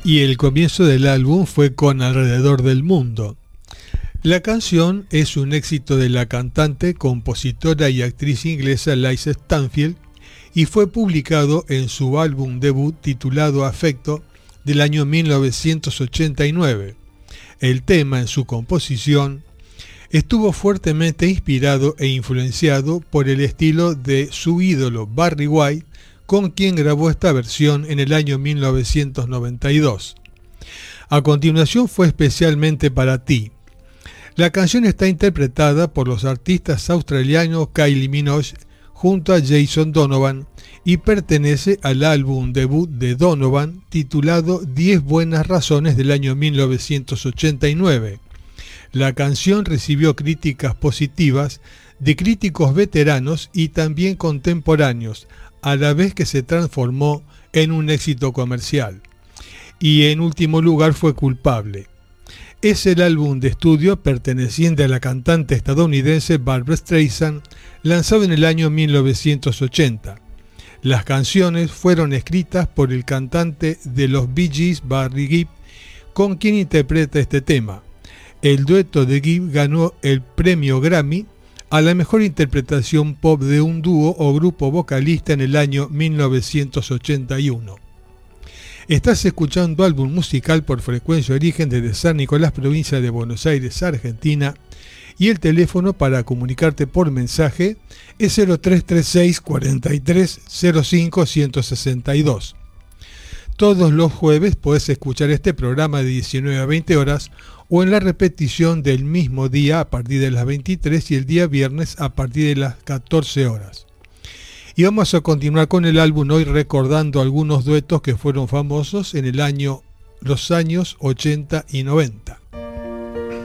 y el comienzo del álbum fue con Alrededor del Mundo. La canción es un éxito de la cantante, compositora y actriz inglesa Liza Stanfield y fue publicado en su álbum debut titulado Afecto del año 1989. El tema en su composición estuvo fuertemente inspirado e influenciado por el estilo de su ídolo Barry White, con quien grabó esta versión en el año 1992. A continuación fue Especialmente para ti. La canción está interpretada por los artistas australianos Kylie Minogue junto a Jason Donovan y pertenece al álbum debut de Donovan titulado 10 buenas razones del año 1989. La canción recibió críticas positivas de críticos veteranos y también contemporáneos, a la vez que se transformó en un éxito comercial. Y en último lugar fue Culpable. Es el álbum de estudio perteneciente a la cantante estadounidense Barbra Streisand, lanzado en el año 1980. Las canciones fueron escritas por el cantante de los Bee Gees, Barry Gibb, con quien interpreta este tema. El dueto de Gibb ganó el premio Grammy a la mejor interpretación pop de un dúo o grupo vocalista en el año 1981. Estás escuchando Álbum Musical por Frecuencia Origen desde San Nicolás, provincia de Buenos Aires, Argentina, y el teléfono para comunicarte por mensaje es 0336 43 05 162. Todos los jueves podés escuchar este programa de 19 a 20 horas o en la repetición del mismo día a partir de las 23 y el día viernes a partir de las 14 horas. Y vamos a continuar con el álbum hoy recordando algunos duetos que fueron famosos en los años 80 y 90.